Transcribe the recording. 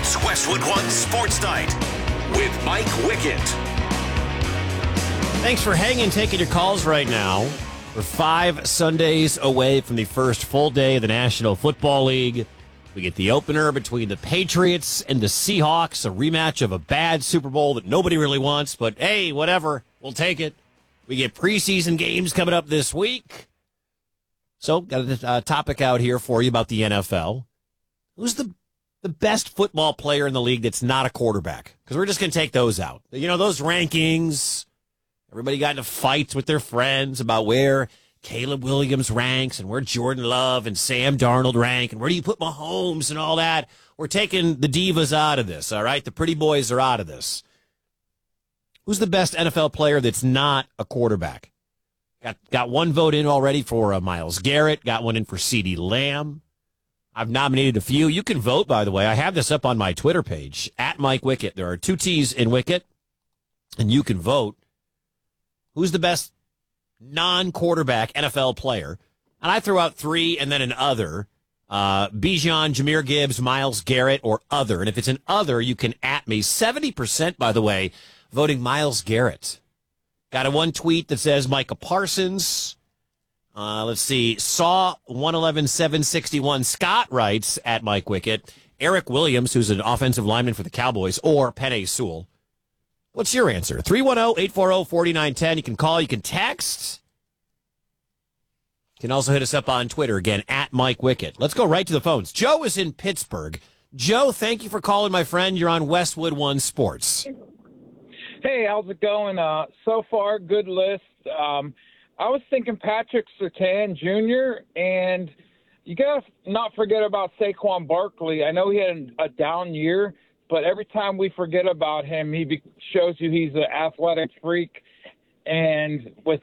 It's Westwood One Sports Night with Mike Wickett. Thanks for hanging, taking your calls right now. We're 5 Sundays away from the first full day of the National Football League. We get the opener between the Patriots and the Seahawks, a rematch of a bad Super Bowl that nobody really wants, but hey, whatever, we'll take it. We get preseason games coming up this week. So, got a topic out here for you about the NFL. Who's the best football player in the league that's not a quarterback? Because we're just going to take those out. You know, those rankings, everybody got into fights with their friends about where Caleb Williams ranks and where Jordan Love and Sam Darnold rank and where do you put Mahomes and all that. We're taking the divas out of this, all right? The pretty boys are out of this. Who's the best NFL player that's not a quarterback? Got one vote in already for Myles Garrett. Got one in for CeeDee Lamb. I've nominated a few. You can vote, by the way. I have this up on my Twitter page, at Mike Wickett. There are 2 T's in Wickett, and you can vote. Who's the best non-quarterback NFL player? And I threw out 3 and then an other. Bijan, Jahmyr Gibbs, Myles Garrett, or other. And if it's an other, you can at me. 70%, by the way, voting Myles Garrett. Got a one tweet that says Micah Parsons. Let's see. Saw 111-761. Scott writes at Mike Wickett, Eric Williams, who's an offensive lineman for the Cowboys, or Penei Sewell. What's your answer? 310-840-4910. You can call, you can text. You can also hit us up on Twitter, again, at Mike Wickett. Let's go right to the phones. Joe is in Pittsburgh. Joe, thank you for calling, my friend. You're on Westwood One Sports. Hey, how's it going? So far, good list. I was thinking Patrick Surtain Jr., and you got to not forget about Saquon Barkley. I know he had a down year, but every time we forget about him, he shows you he's an athletic freak. And with